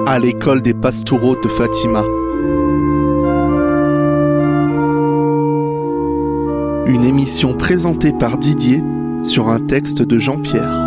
à l'école des Pastoureaux de Fatima. Une émission présentée par Didier sur un texte de Jean-Pierre.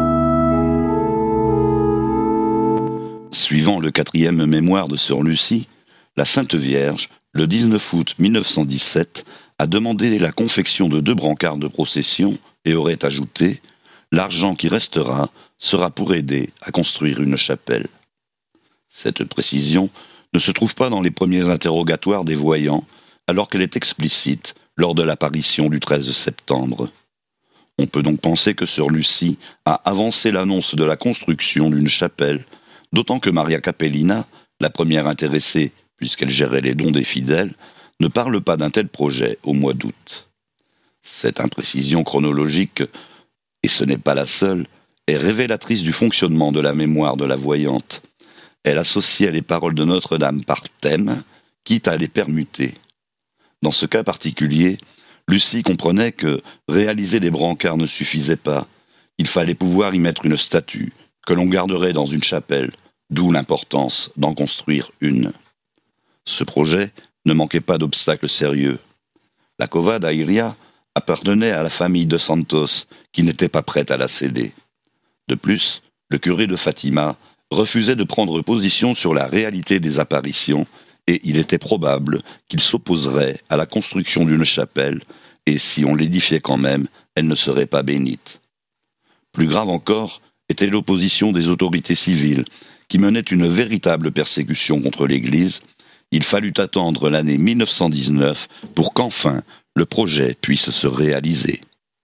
Suivant le 4e mémoire de Sœur Lucie, la Sainte Vierge, le 19 août 1917, a demandé la confection de 2 brancards de procession et aurait ajouté « L'argent qui restera sera pour aider à construire une chapelle ». Cette précision ne se trouve pas dans les premiers interrogatoires des voyants, alors qu'elle est explicite lors de l'apparition du 13 septembre. On peut donc penser que Sœur Lucie a avancé l'annonce de la construction d'une chapelle, d'autant que Maria Capellina, la première intéressée puisqu'elle gérait les dons des fidèles, ne parle pas d'un tel projet au mois d'août. Cette imprécision chronologique, et ce n'est pas la seule, est révélatrice du fonctionnement de la mémoire de la voyante. Elle associait les paroles de Notre-Dame par thème, quitte à les permuter. Dans ce cas particulier, Lucie comprenait que réaliser des brancards ne suffisait pas. Il fallait pouvoir y mettre une statue, que l'on garderait dans une chapelle, d'où l'importance d'en construire une. Ce projet ne manquait pas d'obstacles sérieux. La Cova d'Airia appartenait à la famille de Santos, qui n'était pas prête à la céder. De plus, le curé de Fatima refusait de prendre position sur la réalité des apparitions, et il était probable qu'il s'opposerait à la construction d'une chapelle, et si on l'édifiait quand même, elle ne serait pas bénite. Plus grave encore était l'opposition des autorités civiles, qui menaient une véritable persécution contre l'Église. Il fallut attendre l'année 1919 pour qu'enfin le projet puisse se réaliser.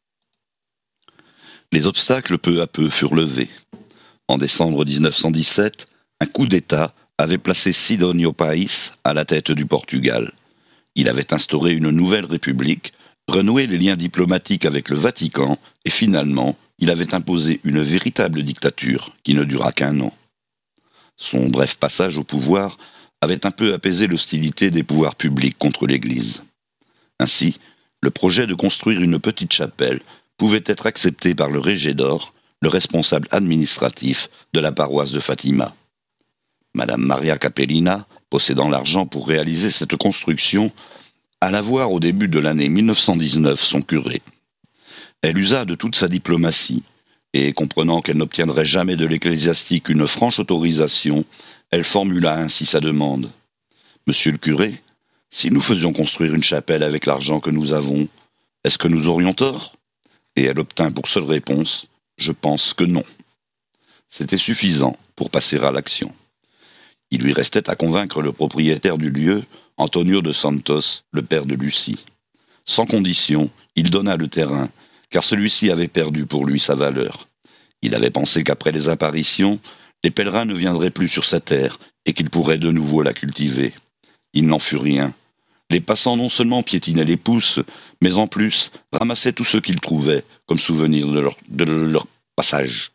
Les obstacles peu à peu furent levés. En décembre 1917, un coup d'État avait placé Sidónio Pais à la tête du Portugal. Il avait instauré une nouvelle république, renoué les liens diplomatiques avec le Vatican et finalement, il avait imposé une véritable dictature qui ne dura qu'1 an. Son bref passage au pouvoir avait un peu apaisé l'hostilité des pouvoirs publics contre l'Église. Ainsi, le projet de construire une petite chapelle pouvait être accepté par le régédor, le responsable administratif de la paroisse de Fatima. Madame Maria Capellina, possédant l'argent pour réaliser cette construction, alla voir au début de l'année 1919 son curé. Elle usa de toute sa diplomatie, et comprenant qu'elle n'obtiendrait jamais de l'ecclésiastique une franche autorisation, elle formula ainsi sa demande. « Monsieur le curé, si nous faisions construire une chapelle avec l'argent que nous avons, est-ce que nous aurions tort ?» Et elle obtint pour seule réponse « Je pense que non ». C'était suffisant pour passer à l'action. Il lui restait à convaincre le propriétaire du lieu, Antonio de Santos, le père de Lucie. Sans condition, il donna le terrain, car celui-ci avait perdu pour lui sa valeur. Il avait pensé qu'après les apparitions, les pèlerins ne viendraient plus sur sa terre et qu'il pourrait de nouveau la cultiver. Il n'en fut rien. Les passants non seulement piétinaient les pousses, mais en plus ramassaient tout ce qu'ils trouvaient comme souvenir de leur passage.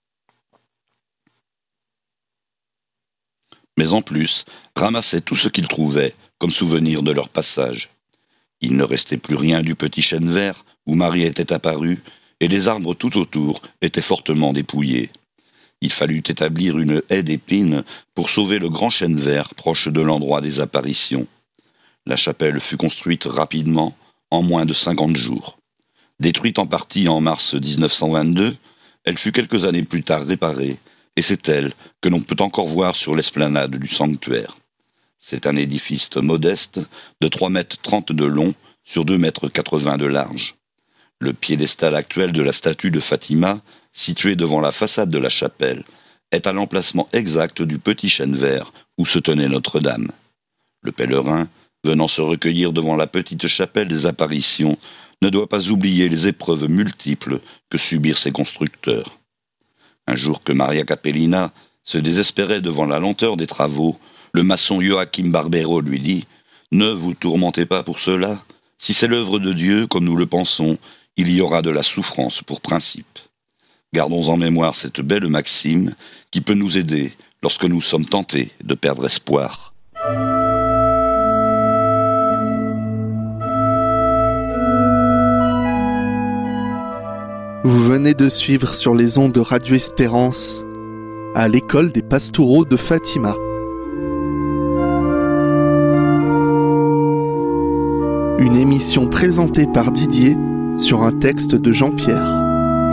Il ne restait plus rien du petit chêne vert où Marie était apparue, et les arbres tout autour étaient fortement dépouillés. Il fallut établir une haie d'épines pour sauver le grand chêne vert proche de l'endroit des apparitions. La chapelle fut construite rapidement, en moins de 50 jours. Détruite en partie en mars 1922, elle fut quelques années plus tard réparée, et c'est elle que l'on peut encore voir sur l'esplanade du sanctuaire. C'est un édifice modeste de 3,30 m de long sur 2,80 m de large. Le piédestal actuel de la statue de Fatima, situé devant la façade de la chapelle, est à l'emplacement exact du petit chêne vert où se tenait Notre-Dame. Le pèlerin, venant se recueillir devant la petite chapelle des apparitions, ne doit pas oublier les épreuves multiples que subirent ses constructeurs. Un jour que Maria Capellina se désespérait devant la lenteur des travaux, le maçon Joachim Barbero lui dit « Ne vous tourmentez pas pour cela. Si c'est l'œuvre de Dieu, comme nous le pensons, il y aura de la souffrance pour principe. » Gardons en mémoire cette belle maxime qui peut nous aider lorsque nous sommes tentés de perdre espoir. Vous venez de suivre sur les ondes de Radio Espérance à l'école des Pastoureaux de Fatima, Une émission présentée par Didier sur un texte de Jean-Pierre.